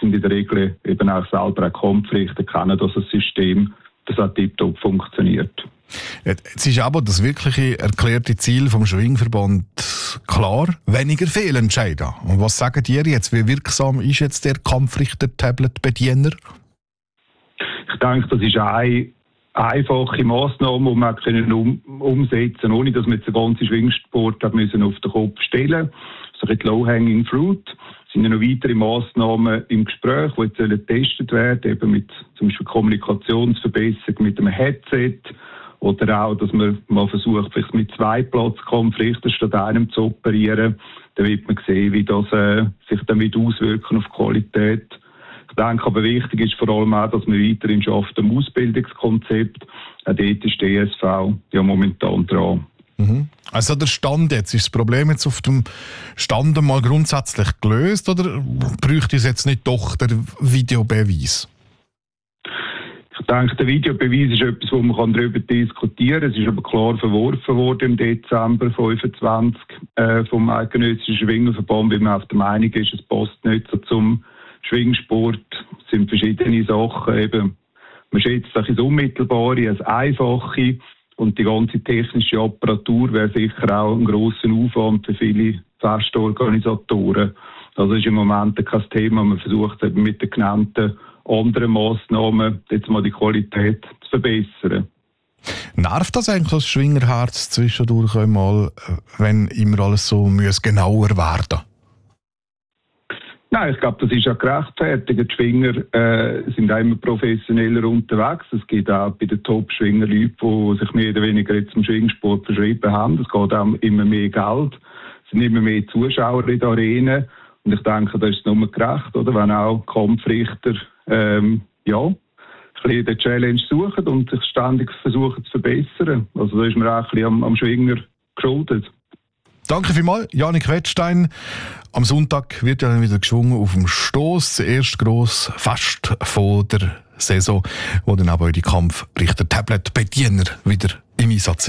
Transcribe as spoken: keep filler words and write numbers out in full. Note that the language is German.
sind in der Regel eben auch selber auch Kampfrichter, kennen das System, das auch tiptop funktioniert. Jetzt ist aber das wirkliche erklärte Ziel vom Schwingverband klar, weniger Fehlentscheide. Und was sagt ihr jetzt? Wie wirksam ist jetzt der Kampfrichter-Tablet-Bediener? Ich denke, das ist eine einfache Massnahme, die man können um, umsetzen kann, ohne dass man jetzt den ganzen Schwingsport auf den Kopf stellen müssen. So ein low-hanging fruit. Es sind ja noch weitere Massnahmen im Gespräch, die jetzt getestet werden, eben mit zum Beispiel Kommunikationsverbesserung mit einem Headset oder auch, dass man mal versucht, vielleicht mit zwei Platzkampfrichtern statt einem zu operieren. Dann wird man sehen, wie das äh, sich damit auswirken auf die Qualität. Ich denke aber wichtig ist vor allem auch, dass man weiterhin schafft am Ausbildungskonzept. Auch dort ist die E S V ja momentan dran. Mhm. Also der Stand jetzt, ist das Problem jetzt auf dem Stand mal grundsätzlich gelöst oder bräuchte es jetzt nicht doch der Videobeweis? Ich denke, der Videobeweis ist etwas, wo man darüber diskutieren kann. Es ist aber klar verworfen worden im Dezember fünfundzwanzig äh, vom Eidgenössischen Schwingerverband, weil man auf der Meinung ist, es passt nicht so zum Schwingsport. Es sind verschiedene Sachen. Eben, man schätzt das Unmittelbare, das Einfache und die ganze technische Apparatur wäre sicher auch ein grosser Aufwand für viele Festorganisatoren. Also ist im Moment kein Thema. Man versucht eben mit den genannten anderen Massnahmen jetzt mal die Qualität zu verbessern. Nervt das eigentlich das Schwingerherz zwischendurch einmal, wenn immer alles so muss genauer werden? Nein, ich glaube, das ist ja gerechtfertigt. Die Schwinger äh, sind auch immer professioneller unterwegs. Es gibt auch bei den Top-Schwinger Leute, die sich mehr oder weniger jetzt zum Schwingsport verschrieben haben. Es geht auch immer mehr Geld. Es sind immer mehr Zuschauer in der Arena. Und ich denke, das ist nur gerecht, oder? Wenn auch Kampfrichter ähm, ja, ein bisschen die Challenge suchen und sich ständig versuchen zu verbessern. Also da ist man auch ein bisschen am, am Schwinger geschuldet. Danke vielmals, Janik Wettstein. Am Sonntag wird ja dann wieder geschwungen auf dem Stoss. Das erste grosse Fest von der Saison, wo dann aber die Kampfrichter-Tablet-Bediener wieder im Einsatz sind.